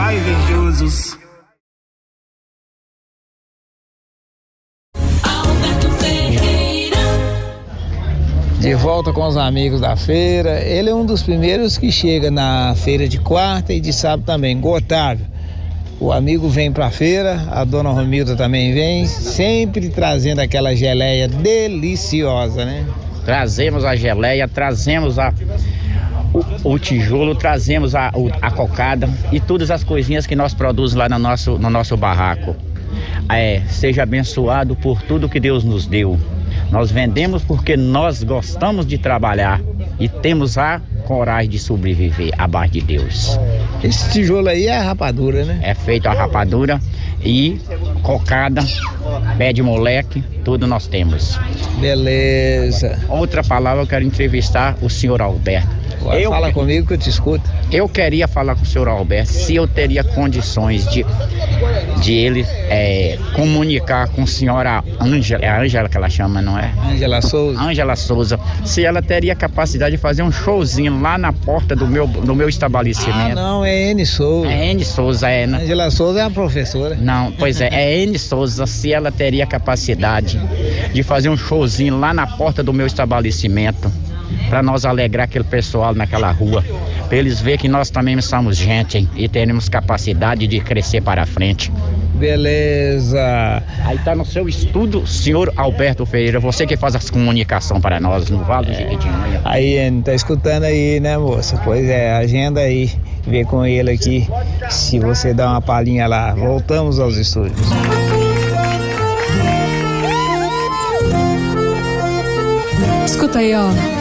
Ai, invejosos. De volta com os amigos da feira. Ele é um dos primeiros que chega na feira de quarta e de sábado também, Otávio. O amigo vem pra feira, a dona Romilda também vem, sempre trazendo aquela geleia deliciosa, né? Trazemos a geleia, trazemos o tijolo, trazemos a cocada e todas as coisinhas que nós produzimos lá no nosso barraco. Seja abençoado por tudo que Deus nos deu. Nós vendemos porque nós gostamos de trabalhar e temos a coragem de sobreviver abaixo de Deus. Esse tijolo aí é a rapadura, né? É feito a rapadura e cocada, pé de moleque, tudo nós temos. Beleza. Outra palavra, eu quero entrevistar o senhor Alberto. Fala comigo que eu te escuto. Eu queria falar com o senhor Alberto se eu teria condições de ele comunicar com a senhora Ângela, é a Ângela que ela chama, não é? Ângela Souza. Ângela Souza, se ela teria capacidade de fazer um showzinho lá na porta do meu estabelecimento. Não, é N Souza. É N Souza, né? Ângela Souza é a professora. Não, pois é N Souza, se ela teria capacidade de fazer um showzinho lá na porta do meu estabelecimento, para nós alegrar aquele pessoal naquela rua, para eles verem que nós também somos gente, hein, e teremos capacidade de crescer para frente. Beleza. Aí tá no seu estudo, senhor Alberto Ferreira, você que faz as comunicação para nós no Vale do Jequitinhonha. Aí, tá escutando aí, né, moça? Pois é, agenda aí, vê com ele aqui, se você dá uma palhinha lá. Voltamos aos estúdios. Escuta aí, ó.